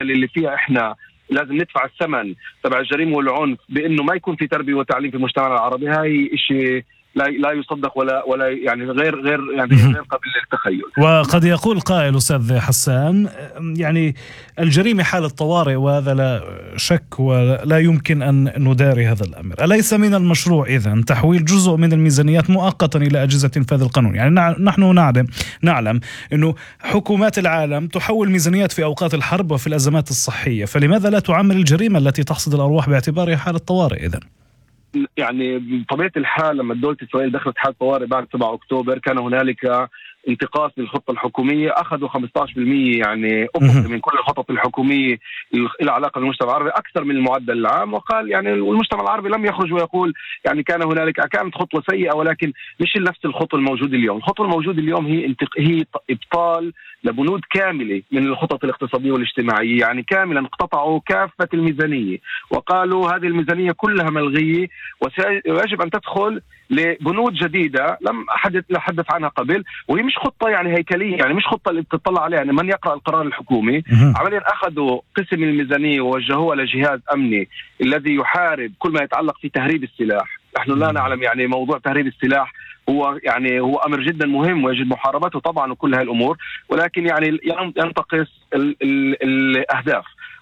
العوامل اللي فيها احنا لازم ندفع الثمن تبع الجريمة والعنف بأنه ما يكون في تربية وتعليم في المجتمع العربي، هاي إشي لا يصدق ولا يعني غير قابل للتخيل. وقد يقول قائل أستاذ حسان يعني الجريمة حالة طوارئ، وهذا لا شك ولا يمكن أن نداري هذا الأمر. أليس من المشروع إذن تحويل جزء من الميزانيات مؤقتا إلى أجهزة تنفيذ القانون؟ يعني نحن نعلم أنه حكومات العالم تحول ميزانيات في أوقات الحرب وفي الأزمات الصحية، فلماذا لا تعمل الجريمة التي تحصد الأرواح باعتبارها حالة طوارئ إذن؟ يعني بطبيعة الحال لما دولة إسرائيل دخلت حالة طوارئ بعد 7 أكتوبر كان هنالك انتقاص للخطة الحكومية، أخذوا 15% يعني أفق من كل الخطط الحكومية العلاقة بالمجتمع العربي أكثر من المعدل العام. وقال يعني والمجتمع العربي لم يخرج ويقول يعني كانت خطوة سيئة، ولكن مش نفس الخطة الموجودة اليوم. الخطة الموجودة اليوم هي إبطال لبنود كاملة من الخطط الاقتصادية والاجتماعية، يعني كاملا اقتطعوا كافة الميزانية وقالوا هذه الميزانية كلها ملغية ويجب أن تدخل لبنود جديدة لم أحدث عنها قبل. وهي مش خطة يعني هيكلية، يعني مش خطة اللي بتطلع عليها يعني من يقرأ القرار الحكومي. عمليا أخذوا قسم الميزانية ووجهوها لجهاز أمني الذي يحارب كل ما يتعلق في تهريب السلاح. نحن لا نعلم يعني موضوع تهريب السلاح هو أمر جدا مهم ويجب محاربته طبعا وكل هذه الأمور، ولكن يعني ينتقص الأهداف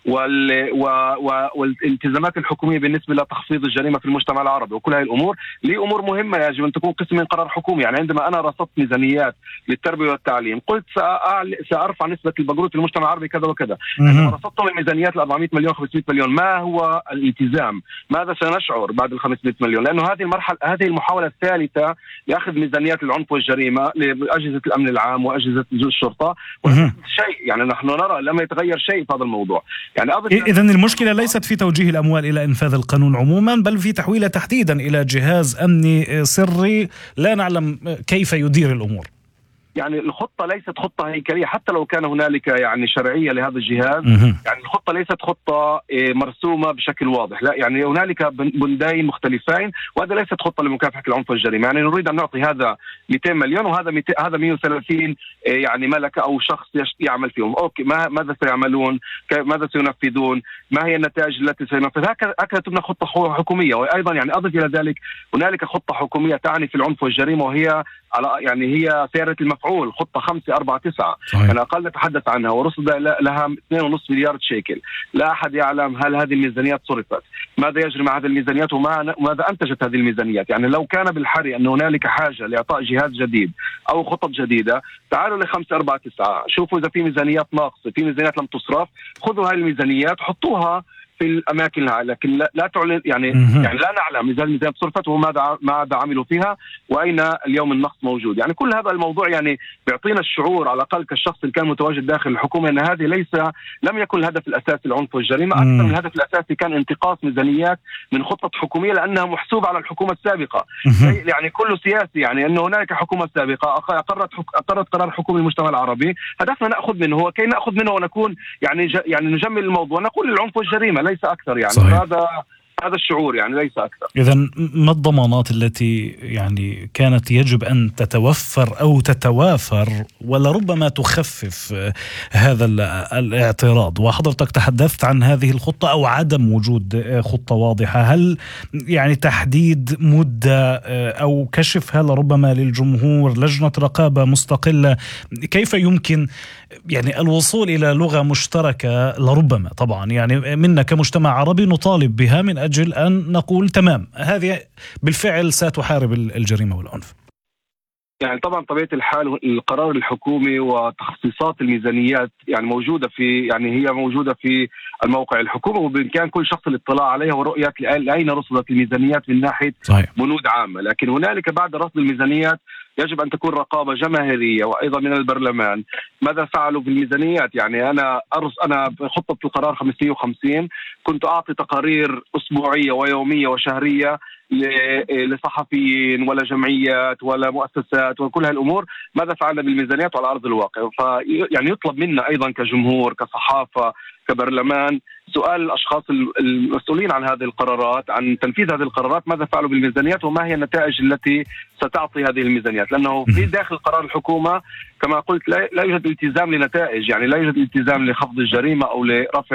والالتزامات الحكومية بالنسبة لتخفيض الجريمة في المجتمع العربي وكل هذه الأمور. لي أمور مهمة يجب أن تكون قسم من قرار حكومي. يعني عندما أنا رصدت ميزانيات للتربية والتعليم قلت سأرفع نسبة البقروت في المجتمع العربي كذا وكذا. عندما رصدتم الميزانيات 400 مليون 500 مليون ما هو الالتزام؟ ماذا سنشعر بعد 500 مليون؟ لأنه هذه المحاولة الثالثة لأخذ ميزانيات العنف والجريمة لأجهزة الأمن العام وأجهزة الشرطة شيء يعني نحن نرى لم يتغير شيء في هذا الموضوع. يعني إذن المشكلة ليست في توجيه الأموال إلى إنفاذ القانون عموما، بل في تحويله تحديدا إلى جهاز أمني سري لا نعلم كيف يدير الأمور. يعني الخطة ليست خطة هيكلية حتى لو كان هنالك يعني شرعية لهذا الجهاز. يعني الخطة ليست خطة مرسومة بشكل واضح، لا يعني هنالك بندين مختلفين وهذا ليست خطة لمكافحة العنف والجريمة. يعني نريد أن نعطي هذا 200 مليون وهذا 130 يعني ملكة أو شخص يعمل فيهم. أوكي ماذا سيعملون؟ ماذا سينفذون؟ ما هي النتائج التي سينفذها؟ هكذا تبنى خطة حكومية. وأيضا يعني أضف إلى ذلك هنالك خطة حكومية تعني في العنف والجريمة وهي هي سيارة المفعول، خطة 549 أنا أقل نتحدث عنها ورصد لها 2.5 مليار شيكل. لا أحد يعلم هل هذه الميزانيات صرفت، ماذا يجري مع هذه الميزانيات وماذا أنتجت هذه الميزانيات. يعني لو كان بالحري أن هنالك حاجة لإعطاء جهاز جديد أو خطط جديدة تعالوا ل 549 شوفوا إذا في ميزانيات ناقصة، في ميزانيات لم تصرف، خذوا هذه الميزانيات حطوها في الأماكن، لكن لا تعلن يعني لا نعلم إذا الميزانيات صرفت وماذا عملوا فيها وأين اليوم النقص موجود. يعني كل هذا الموضوع يعني بيعطينا الشعور على الأقل كالشخص اللي كان متواجد داخل الحكومة أن هذه لم يكن الهدف الأساسي العنف والجريمة، أكثر من الهدف الأساسي كان انتقاص ميزانيات من خطط حكومية لأنها محسوبة على الحكومة السابقة. يعني كله سياسي، يعني أنه هناك حكومة سابقة أقرت قرار حكومي المجتمع العربي، هدفنا نأخذ منه وكي نأخذ منه ونكون يعني نجمل الموضوع نقول العنف والجريمة ليس أكثر. يعني صحيح. هذا الشعور يعني ليس أكثر. إذن ما الضمانات التي يعني كانت يجب أن تتوفر أو تتوافر ولربما تخفف هذا الاعتراض؟ وحضرتك تحدثت عن هذه الخطة أو عدم وجود خطة واضحة. هل يعني تحديد مدة أو كشفها لربما للجمهور، لجنة رقابة مستقلة؟ كيف يمكن يعني الوصول إلى لغة مشتركة لربما طبعا يعني منا كمجتمع عربي نطالب بها من أجل أن نقول تمام هذه بالفعل ستحارب الجريمة والعنف؟ يعني طبعا طبيعة الحال القرار الحكومي وتخصيصات الميزانيات يعني هي موجودة في الموقع الحكومي وبإمكان كل شخص الاطلاع عليها ورؤية لأين رصدت الميزانيات من ناحية بنود عامة. لكن هنالك بعد رصد الميزانيات يجب أن تكون رقابة جماهيرية وأيضا من البرلمان ماذا فعلوا بالميزانيات. يعني أنا بخطة القرار 550 كنت أعطي تقارير أسبوعية ويومية وشهرية لصحفيين ولا جمعيات ولا مؤسسات وكل هالأمور ماذا فعلنا بالميزانيات على أرض الواقع. يعني يطلب منا أيضا كجمهور كصحافة كبرلمان سؤال الأشخاص المسؤولين عن هذه القرارات عن تنفيذ هذه القرارات ماذا فعلوا بالميزانيات وما هي النتائج التي ستعطي هذه الميزانيات. لأنه في داخل قرار الحكومة كما قلت لا يوجد التزام لنتائج، يعني لا يوجد التزام لخفض الجريمة أو لرفع